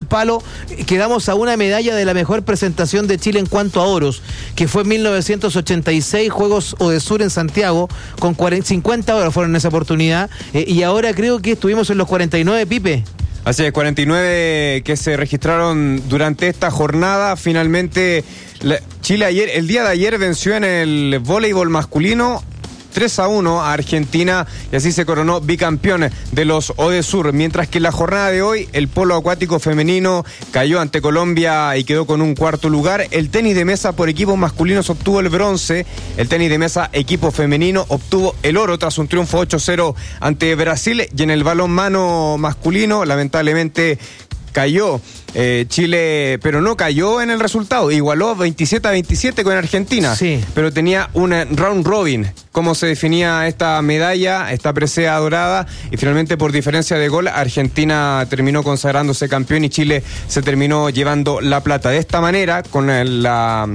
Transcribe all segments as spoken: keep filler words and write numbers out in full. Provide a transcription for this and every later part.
palo. Quedamos a una medalla de la mejor presentación de Chile en cuanto a oros, que fue en mil novecientos ochenta y seis, Juegos Odesur en Santiago, con cuarenta, cincuenta oros fueron en esa oportunidad, eh, y ahora creo que estuvimos en los cuarenta y nueve, Pipe. Así es, cuarenta y nueve que se registraron durante esta jornada. Finalmente, la, Chile ayer, el día de ayer venció en el voleibol masculino tres a uno a Argentina y así se coronó bicampeón de los Odesur, mientras que en la jornada de hoy el polo acuático femenino cayó ante Colombia y quedó con un cuarto lugar. El tenis de mesa por equipos masculinos obtuvo el bronce, el tenis de mesa equipo femenino obtuvo el oro tras un triunfo ocho cero ante Brasil, y en el balonmano masculino lamentablemente cayó eh, Chile, pero no cayó en el resultado, igualó veintisiete a veintisiete con Argentina, sí, pero tenía un round robin, como se definía esta medalla, esta presea dorada, y finalmente por diferencia de gol Argentina terminó consagrándose campeón y Chile se terminó llevando la plata. De esta manera, con el, la...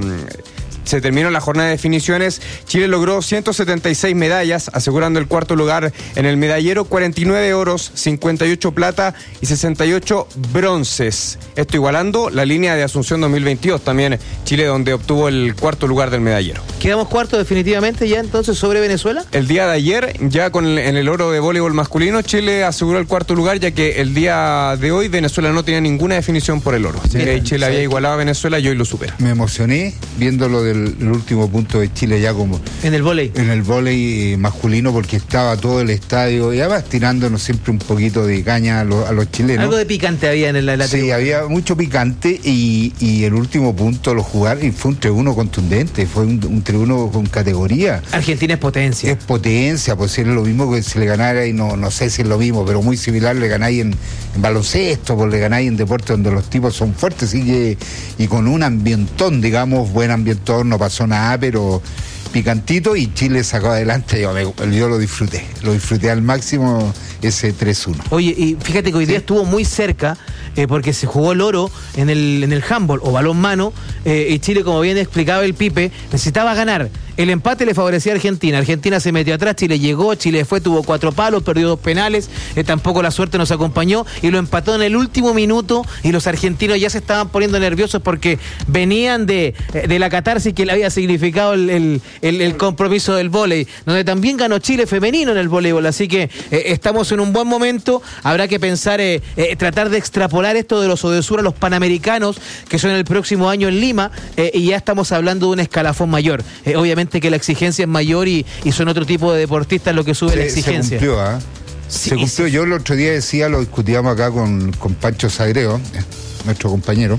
se terminó la jornada de definiciones, Chile logró ciento setenta y seis medallas, asegurando el cuarto lugar en el medallero, cuarenta y nueve oros, cincuenta y ocho plata y sesenta y ocho bronces. Esto igualando la línea de Asunción dos mil veintidós, también Chile, donde obtuvo el cuarto lugar del medallero. ¿Quedamos cuarto definitivamente ya entonces sobre Venezuela? El día de ayer, ya con el, en el oro de voleibol masculino, Chile aseguró el cuarto lugar, ya que el día de hoy Venezuela no tenía ninguna definición por el oro. Así que Chile había igualado a Venezuela y hoy lo supera. Me emocioné viendo lo del el último punto de Chile ya como en el vóley en el vóley masculino, porque estaba todo el estadio y además tirándonos siempre un poquito de caña a los, a los chilenos. Algo de picante había en la, la sí, tribuna. Había mucho picante y, y el último punto lo jugaron y fue un tribuno contundente, fue un, un tribuno con categoría. Argentina es potencia. Es potencia, pues es lo mismo que si le ganara, y no, no sé si es lo mismo, pero muy similar le ganáis en, en baloncesto, pues le ganáis en deporte donde los tipos son fuertes, y, que, y con un ambientón, digamos, buen ambientón, no pasó nada, pero picantito, y Chile sacó adelante. Yo, me, yo lo disfruté, lo disfruté al máximo ese tres uno. Oye, y fíjate que hoy día ¿sí? estuvo muy cerca, eh, porque se jugó el oro en el, en el handball o balonmano, eh, y Chile, como bien explicaba el Pipe, necesitaba ganar. El empate le favorecía a Argentina. Argentina se metió atrás, Chile llegó, Chile fue, tuvo cuatro palos, perdió dos penales, eh, tampoco la suerte nos acompañó y lo empató en el último minuto, y los argentinos ya se estaban poniendo nerviosos porque venían de, de la catarsis que le había significado el, el, el, el compromiso del vóley, donde también ganó Chile femenino en el voleibol, así que eh, estamos en un buen momento. Habrá que pensar, eh, eh, tratar de extrapolar esto de los Odesur a los Panamericanos, que son el próximo año en Lima, eh, y ya estamos hablando de un escalafón mayor. Eh, obviamente que la exigencia es mayor y, y son otro tipo de deportistas lo que sube se, la exigencia. Se cumplió, ¿eh? Sí, se cumplió. Sí. Yo el otro día decía, lo discutíamos acá con, con Pancho Sagreo, eh, nuestro compañero,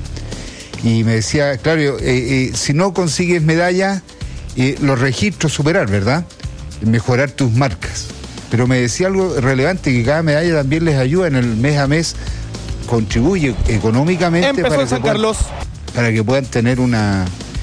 y me decía, claro, eh, eh, si no consigues medalla, eh, los registros superar, ¿verdad? Mejorar tus marcas. Pero me decía algo relevante, que cada medalla también les ayuda en el mes a mes, contribuye económicamente. Empezó para en San que puedan, Carlos. Para que puedan tener una...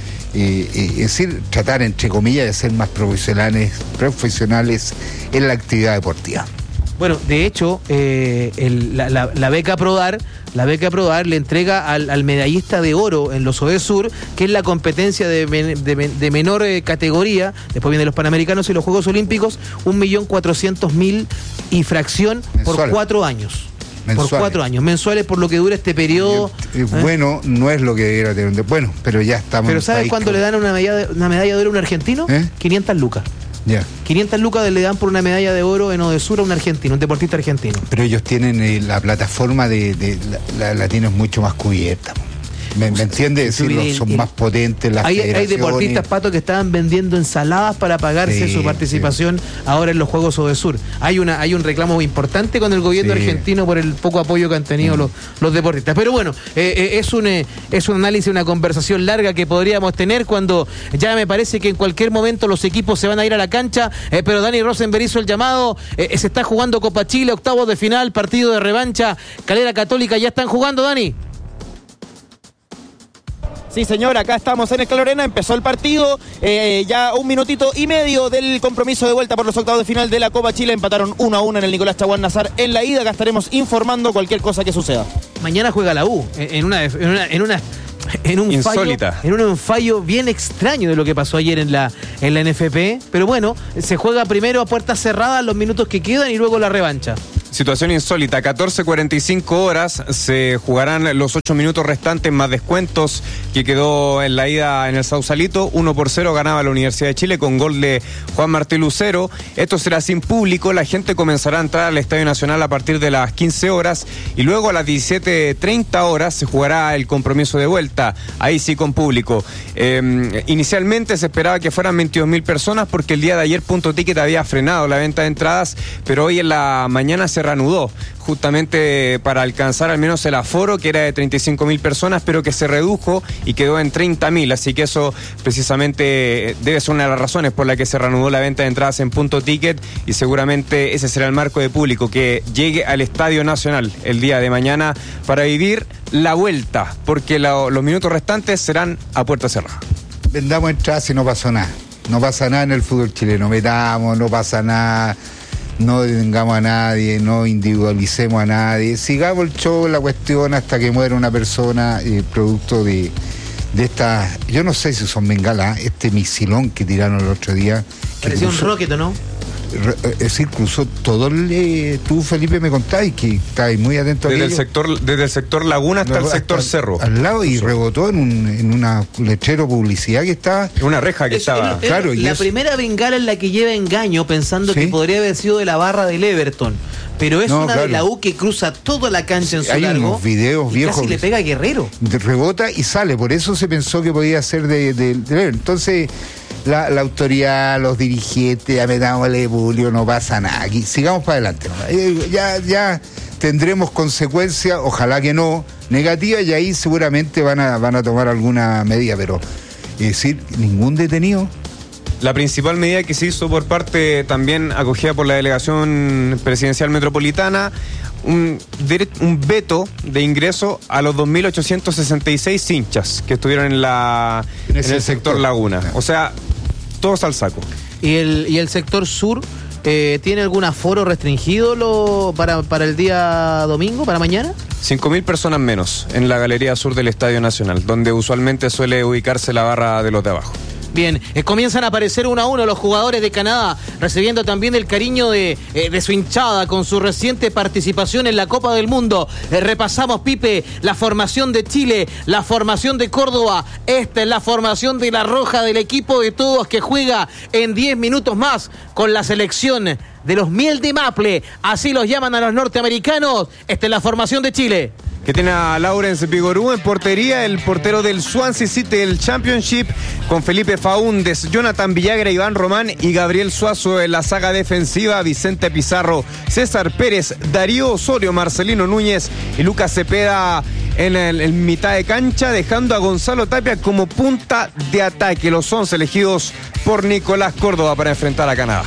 Eh, eh, es decir, tratar entre comillas de ser más profesionales, profesionales en la actividad deportiva. Bueno, de hecho, eh, el, la, la, la beca Prodar, la beca Prodar le entrega al, al medallista de oro en los Odesur, que es la competencia de, men, de, de menor eh, categoría, después vienen los Panamericanos y los Juegos Olímpicos, un millón cuatrocientos mil y fracción por Mensual. cuatro años. Mensuales. Por cuatro años, mensuales, por lo que dura este periodo. Eh, eh, bueno, no es lo que debiera tener. Bueno, pero ya estamos. Pero ¿sabes cuánto que... le dan una medalla, de, una medalla de oro a un argentino? ¿Eh? quinientas lucas. Ya. Yeah. quinientas lucas le dan por una medalla de oro en Odesur a un argentino, un deportista argentino. Pero ellos tienen eh, la plataforma de, de la, la, la tienen mucho más cubierta. ¿Me, me entiendes? Es decir, son más potentes las hay, federaciones. Hay deportistas, Pato, que estaban vendiendo ensaladas para pagarse sí, su participación sí. ahora en los Juegos Odesur. Hay una hay un reclamo importante con el gobierno sí. argentino por el poco apoyo que han tenido mm. los, los deportistas. Pero bueno, eh, eh, es, un, eh, es un análisis, una conversación larga que podríamos tener cuando ya me parece que en cualquier momento los equipos se van a ir a la cancha, eh, pero Dani Rosenberg hizo el llamado, eh, se está jugando Copa Chile, octavos de final, partido de revancha, Calera Católica, ¿ya están jugando, Dani? Sí, señor, acá estamos en Escalorena, empezó el partido, eh, ya un minutito y medio del compromiso de vuelta por los octavos de final de la Copa Chile, empataron uno a uno en el Nicolás Chaguán Nazar en la ida, acá estaremos informando cualquier cosa que suceda. Mañana juega la U, en una... En una, en una... En un Insólita. fallo, en un fallo bien extraño de lo que pasó ayer en la, en la N F P, pero bueno, se juega primero a puertas cerradas los minutos que quedan y luego la revancha. Situación insólita, catorce cuarenta y cinco horas, se jugarán los ocho minutos restantes más descuentos que quedó en la ida en el Sausalito. uno por cero ganaba la Universidad de Chile con gol de Juan Martín Lucero. Esto será sin público, la gente comenzará a entrar al Estadio Nacional a partir de las quince horas y luego a las diecisiete treinta horas se jugará el compromiso de vuelta, ahí sí con público. Eh, inicialmente se esperaba que fueran veintidós mil personas porque el día de ayer Punto Ticket había frenado la venta de entradas, pero hoy en la mañana se reanudó justamente para alcanzar al menos el aforo que era de treinta y cinco mil personas, pero que se redujo y quedó en treinta mil, así que eso precisamente debe ser una de las razones por la que se reanudó la venta de entradas en Punto Ticket y seguramente ese será el marco de público que llegue al Estadio Nacional el día de mañana para vivir la vuelta, porque la, los minutos restantes serán a puerta cerrada. Vendamos entradas y no pasó nada, no pasa nada en el fútbol chileno, metamos, no pasa nada. No detengamos a nadie, no individualicemos a nadie, sigamos el show, la cuestión hasta que muera una persona, eh, producto de, de esta, yo no sé si son bengalas, este misilón que tiraron el otro día. Parecía un rocket, ¿no? Es decir, cruzó todo el... Eh, tú, Felipe, me contáis que estáis muy atento a desde aquello. el sector Desde el sector Laguna hasta no, el sector hasta Cerro. Al lado y rebotó en un en una letrero publicidad que estaba... Una reja que es, estaba... Es, claro, la eso, primera bengala en la que lleva engaño pensando ¿sí? que podría haber sido de la barra del Everton. Pero es no, una claro. de la U que cruza toda la cancha en su Hay largo. Unos videos y viejos. Casi le pega a Guerrero. Rebota y sale, por eso se pensó que podía ser de, de, de Everton. Entonces... La, la autoridad, los dirigentes, ya metámosle bulio, no pasa nada. Aquí, sigamos para adelante. ¿no? Ya, ya tendremos consecuencias, ojalá que no, negativas, y ahí seguramente van a, van a tomar alguna medida, pero es decir, ningún detenido. La principal medida que se hizo por parte, también acogida por la delegación presidencial metropolitana, un, un veto de ingreso a los dos mil ochocientos sesenta y seis hinchas que estuvieron en, la, en, en el sector, sector Laguna. O sea, todos al saco. ¿Y el, y el sector sur eh, tiene algún aforo restringido lo, para, para el día domingo, para mañana? cinco mil personas menos en la galería sur del Estadio Nacional, donde usualmente suele ubicarse la barra de los de abajo. Bien, eh, comienzan a aparecer uno a uno los jugadores de Canadá, recibiendo también el cariño de, eh, de su hinchada con su reciente participación en la Copa del Mundo. Eh, repasamos, Pipe, la formación de Chile, la formación de Córdoba. Esta es la formación de la Roja, del equipo de todos que juega en diez minutos más con la selección de los Miel de Maple. Así los llaman a los norteamericanos. Esta es la formación de Chile. Que tiene a Laurence Vigorú en portería, el portero del Swansea City del Championship, con Felipe Faúndez, Jonathan Villagra, Iván Román y Gabriel Suazo en la saga defensiva, Vicente Pizarro, César Pérez, Darío Osorio, Marcelino Núñez y Lucas Cepeda en, el, en mitad de cancha, dejando a Gonzalo Tapia como punta de ataque. Los once elegidos por Nicolás Córdoba para enfrentar a Canadá.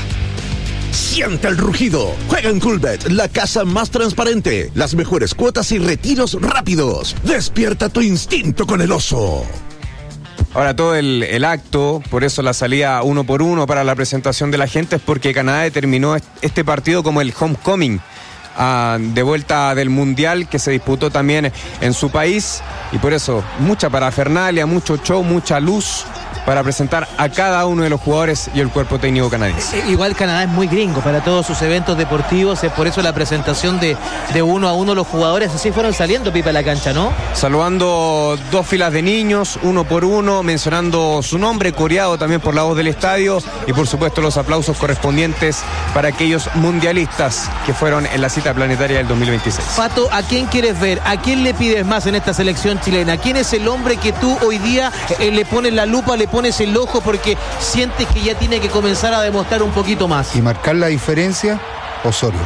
Siente el rugido. Juega en Coolbet, la casa más transparente. Las mejores cuotas y retiros rápidos. Despierta tu instinto con el oso. Ahora todo el, el acto, por eso la salida uno por uno para la presentación de la gente, es porque Canadá determinó este partido como el homecoming uh, de vuelta del Mundial que se disputó también en su país. Y por eso mucha parafernalia, mucho show, mucha luz para presentar a cada uno de los jugadores y el cuerpo técnico canadiense. Igual Canadá es muy gringo para todos sus eventos deportivos, es por eso la presentación de, de uno a uno los jugadores, así fueron saliendo, Pipa, a la cancha, ¿no? Saludando dos filas de niños, uno por uno, mencionando su nombre, coreado también por la voz del estadio, y por supuesto los aplausos correspondientes para aquellos mundialistas que fueron en la cita planetaria del dos mil veintiséis. Pato, ¿a quién quieres ver? ¿A quién le pides más en esta selección chilena? ¿Quién es el hombre que tú hoy día eh, le pones la lupa, le pones el ojo porque sientes que ya tiene que comenzar a demostrar un poquito más? Y marcar la diferencia, Osorio.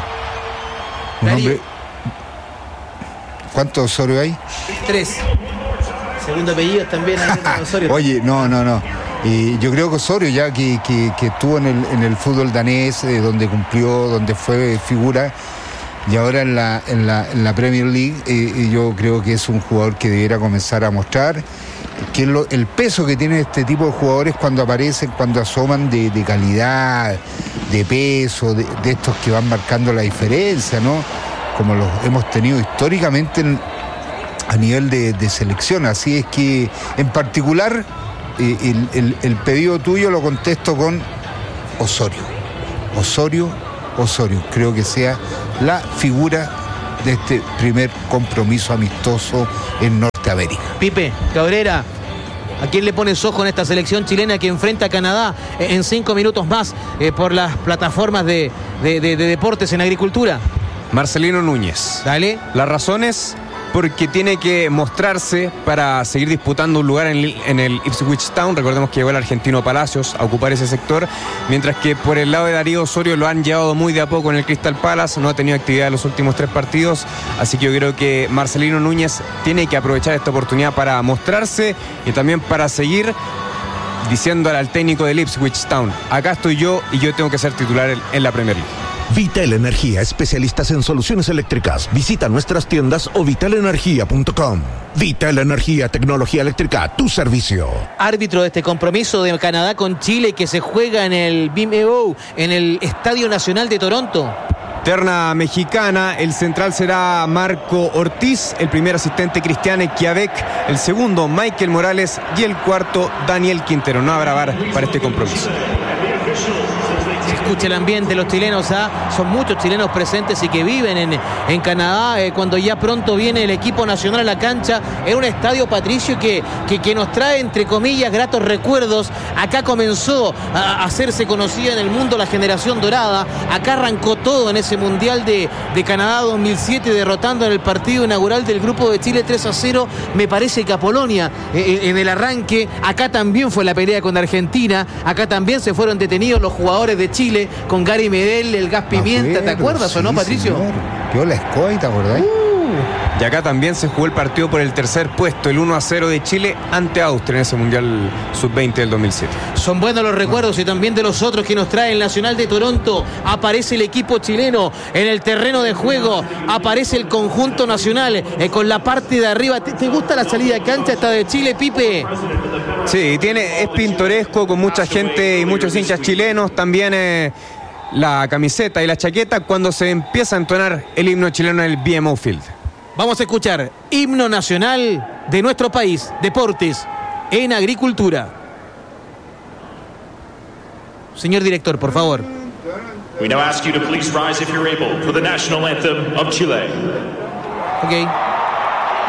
Un Darío. hombre... ¿Cuántos Osorio hay? Tres. Segundo apellido también hay Osorio. Oye, no, no, no. Y yo creo que Osorio, ya que, que, que estuvo en el, en el fútbol danés, eh, donde cumplió, donde fue figura, y ahora en la, en la, en la Premier League, eh, yo creo que es un jugador que debiera comenzar a mostrar que lo, el peso que tienen este tipo de jugadores cuando aparecen, cuando asoman de, de calidad, de peso, de, de estos que van marcando la diferencia, ¿no? Como los hemos tenido históricamente en, a nivel de, de selección. Así es que, en particular, eh, el, el, el pedido tuyo lo contesto con Osorio. Osorio, Osorio. Creo que sea la figura de este primer compromiso amistoso en Norteamérica. Pipe, Cabrera, ¿a quién le pones ojo en esta selección chilena que enfrenta a Canadá en cinco minutos más eh, por las plataformas de, de, de, de deportes en agricultura? Marcelino Núñez. Dale. Las razones, porque tiene que mostrarse para seguir disputando un lugar en el, en el Ipswich Town. Recordemos que llegó el argentino Palacios a ocupar ese sector, mientras que por el lado de Darío Osorio lo han llevado muy de a poco en el Crystal Palace, no ha tenido actividad en los últimos tres partidos, así que yo creo que Marcelino Núñez tiene que aprovechar esta oportunidad para mostrarse y también para seguir diciéndole al técnico del Ipswich Town: acá estoy yo y yo tengo que ser titular en la Premier League. Vital Energía, especialistas en soluciones eléctricas. Visita nuestras tiendas o vital energía punto com. Vital Energía, tecnología eléctrica a tu servicio. Árbitro de este compromiso de Canadá con Chile que se juega en el B M O, en el Estadio Nacional de Toronto. Terna mexicana, el central será Marco Ortiz, el primer asistente Cristian Equiavec, el segundo Michael Morales y el cuarto Daniel Quintero. No habrá V A R para este compromiso. Se escucha el ambiente, los chilenos, ¿ah? Son muchos chilenos presentes y que viven en, en Canadá, eh, cuando ya pronto viene el equipo nacional a la cancha, en un estadio, Patricio, que, que, que nos trae, entre comillas, gratos recuerdos. Acá comenzó a hacerse conocida en el mundo la generación dorada, acá arrancó todo en ese Mundial de, de Canadá dos mil siete, derrotando en el partido inaugural del Grupo de Chile tres a cero, me parece que a Polonia, eh, en el arranque. Acá también fue la pelea con Argentina, acá también se fueron detenidos los jugadores de Chile, con Gary Medel, el Gas Pimienta, ¿te acuerdas, sí, o no, Patricio? Yo la escoita, ¿verdad? Uh. Y acá también se jugó el partido por el tercer puesto, el uno a cero de Chile ante Austria en ese Mundial sub veinte del dos mil siete. Son buenos los recuerdos y también de los otros que nos trae el Nacional de Toronto. Aparece el equipo chileno en el terreno de juego, aparece el conjunto nacional eh, con la parte de arriba. ¿Te, ¿Te gusta la salida de cancha esta de Chile, Pipe? Sí, tiene, es pintoresco, con mucha gente y muchos hinchas chilenos. También eh, la camiseta y la chaqueta cuando se empieza a entonar el himno chileno en el B M O Field. Vamos a escuchar himno nacional de nuestro país, deportes en agricultura. Señor director, por favor. We now ask you to please rise if you're able for the national anthem of Chile. Okay.